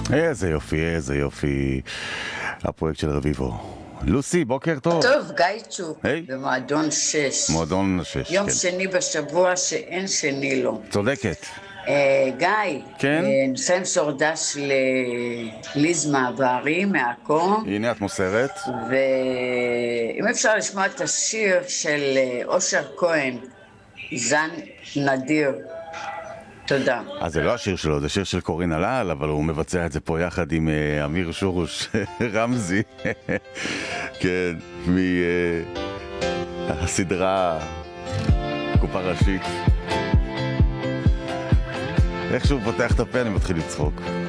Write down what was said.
איזה יופי, איזה יופי. הפרויקט של רביבו. לוסי, בוקר טוב. טוב, גייצ'וק, היי. במועדון 6. מועדון 6, יום כן. שני בשבוע שאין שני לו. צודקת. גיא, כן? נושא עם שורדש לליז מעברי, מעכו. הנה את מוסרת. ואם אפשר לשמוע את השיר של אושר כהן, זן נדיר. תודה. אז זה לא השיר שלו, זה שיר של קורין הלל, אבל הוא מבצע את זה פה יחד עם אמיר שורוש רמזי. כן, מהסדרה קופה ראשית. איך שהוא פותח את הפה אני מתחיל לצחוק.